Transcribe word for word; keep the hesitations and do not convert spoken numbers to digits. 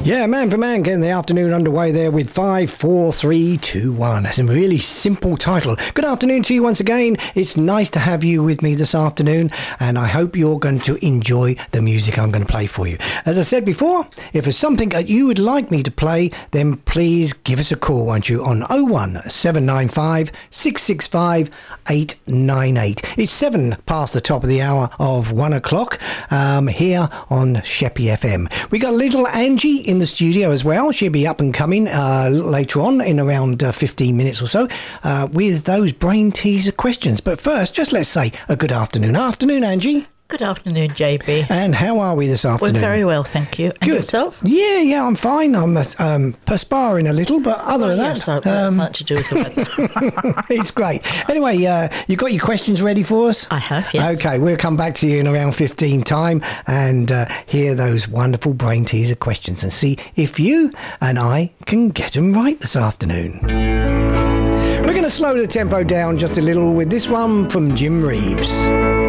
Yeah, man for man, getting the afternoon underway there with five, four, three, two, one. That's a really simple title. Good afternoon to you once again. It's nice to have you with me this afternoon, and I hope you're going to enjoy the music I'm going to play for you. As I said before, if there's something that you would like me to play, then please give us a call, won't you, on oh one seven nine five, six six five, eight nine eight. It's seven past the top of the hour of one o'clock um, here on Sheppey F M. We got little Angie in the studio as well. She'll be up and coming uh, later on in around uh, fifteen minutes or so uh, with those brain teaser questions. But first, just let's say a good afternoon. Afternoon, Angie. Good afternoon, J B. And how are we this afternoon? We're very well, thank you. And good. Yourself? Yeah, yeah, I'm fine. I'm um, perspiring a little, but other oh, than yeah, that... So that's um, something to do with the weather. It's great. Anyway, uh, you got your questions ready for us? I have, yes. Okay, we'll come back to you in around fifteen time and uh, hear those wonderful brain teaser questions and see if you and I can get them right this afternoon. We're going to slow the tempo down just a little with this one from Jim Reeves.